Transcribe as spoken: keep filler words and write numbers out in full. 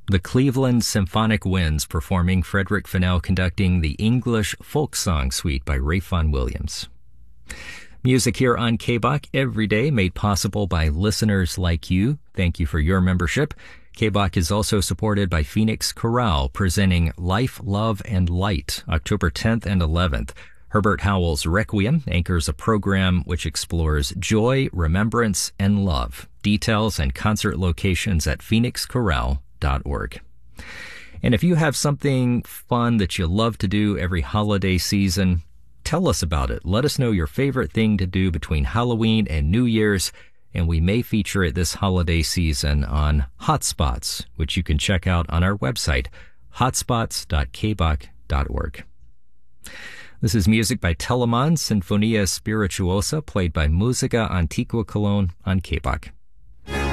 The Cleveland Symphonic Winds performing Frederick Fennell conducting the English Folk Song Suite by Ralph Vaughan Williams. Music here on K B O C every day made possible by listeners like you. Thank you for your membership. K B O C is also supported by Phoenix Chorale, presenting Life, Love, and Light, October tenth and eleventh. Herbert Howell's Requiem anchors a program which explores joy, remembrance, and love. Details and concert locations at phoenix chorale dot org. And if you have something fun that you love to do every holiday season, tell us about it. Let us know your favorite thing to do between Halloween and New Year's, and we may feature it this holiday season on Hotspots, which you can check out on our website, hotspots dot k b o c dot org. This is music by Telemann, Sinfonia Spirituosa, played by Musica Antiqua Cologne on K B O C.